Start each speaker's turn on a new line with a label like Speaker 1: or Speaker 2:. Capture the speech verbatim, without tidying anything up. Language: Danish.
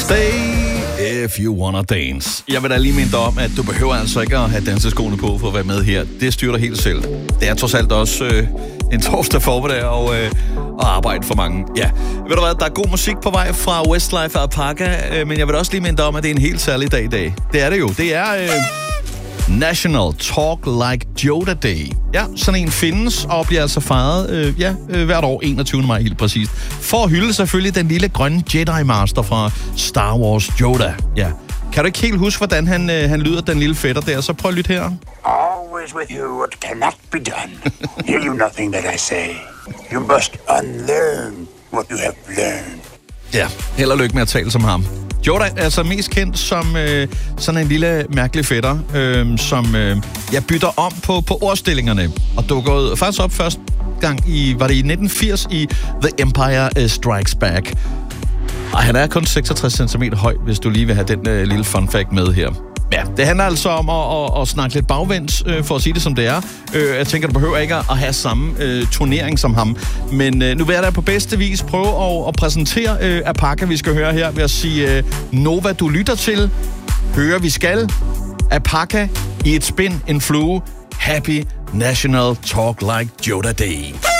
Speaker 1: Stay if you wanna dance. Jeg vil da lige minde dig om, at du behøver altså ikke at have danseskoene på for at være med her. Det styrer dig helt selv. Det er trods alt også øh, en torsdag formiddag og, øh, og arbejde for mange. Ja, ved du hvad, der er god musik på vej fra Westlife og Alpaca, øh, men jeg vil også lige minde dig om, at det er en helt særlig dag i dag. Det er det jo. Det er øh, National Talk Like Yoda Day. Ja, sådan en findes og bliver altså fejret øh, ja, øh, hvert år, enogtyvende maj helt præcist. For at hylde selvfølgelig den lille grønne Jedi Master fra Star Wars, Yoda. Ja. Kan du ikke helt huske, hvordan han, øh, han lyder, den lille fætter der? Så prøv at lytte her.
Speaker 2: Always with you, what cannot be done. Hear you nothing that I say. You must unlearn what you have learned.
Speaker 1: Ja, held og lykke med at tale som ham. Yoda er altså mest kendt som øh, sådan en lille mærkelig fætter, øh, som øh, jeg bytter om på, på ordstillingerne. Og dukkede faktisk op første gang i, var det i nitten firs i The Empire Strikes Back. Og han er kun seksogtres centimeter høj, hvis du lige vil have den øh, lille fun fact med her. Ja, det handler altså om at, at, at snakke lidt bagvendt, øh, for at sige det som det er. Øh, jeg tænker, du behøver ikke at have samme øh, turnering som ham. Men øh, nu vil jeg da på bedste vis prøve at, at præsentere øh, Alpaca, vi skal høre her, ved at sige øh, Nova, du lytter til. Høre, vi skal. Alpaca i et spin, en flue. Happy National Talk Like Yoda Day.